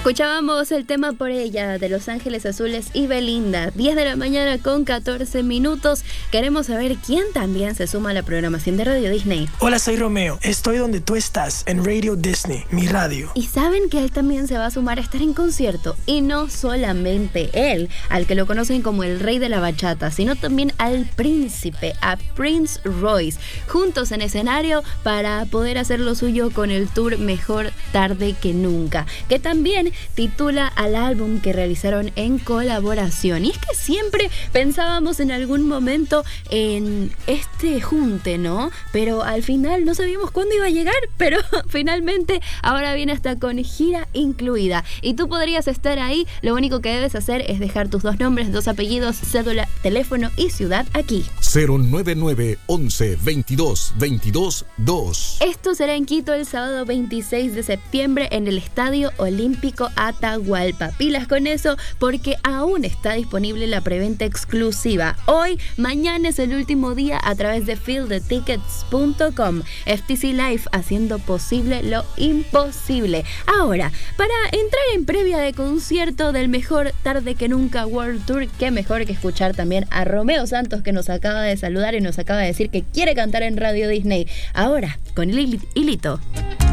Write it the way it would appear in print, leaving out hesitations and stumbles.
Escuchábamos el tema Por Ella de Los Ángeles Azules y Belinda. 10 de la mañana con 14 minutos. Queremos saber quién también se suma a la programación de Radio Disney. Hola, soy Romeo. Estoy donde tú estás, en Radio Disney, mi radio. Y saben que él también se va a sumar a estar en concierto. Y no solamente él, al que lo conocen como el rey de la bachata, sino también al príncipe, a Prince Royce, juntos en escenario para poder hacer lo suyo con el tour Mejor Tarde que Nunca, que también titula al álbum que realizaron en colaboración. Y es que siempre pensábamos en algún momento en este junte, ¿no? Pero al final no sabíamos cuándo iba a llegar, pero finalmente ahora viene hasta con gira incluida. Y tú podrías estar ahí. Lo único que debes hacer es dejar tus 2 nombres, 2 apellidos, cédula, teléfono y ciudad aquí. 099 11 22 22 2. Esto será en Quito el sábado 26 de septiembre en el Estadio Olímpico Atahualpa. Pilas con eso porque aún está disponible la preventa exclusiva. Hoy, mañana es el último día a través de fieldthetickets.com. FTC Live haciendo posible lo imposible. Ahora, para entrar en previa de concierto del Mejor Tarde que Nunca World Tour, qué mejor que escuchar también a Romeo Santos, que nos acaba de saludar y nos acaba de decir que quiere cantar en Radio Disney. Ahora, con el hilito.